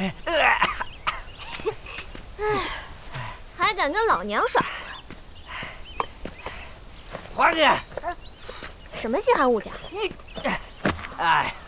还敢跟老娘耍花姐， 什么稀罕物件？ 哎，